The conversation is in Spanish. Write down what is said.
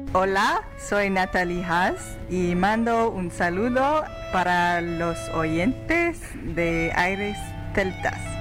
Hola, soy Natalie Haas y mando un saludo para los oyentes de Aires Celtas.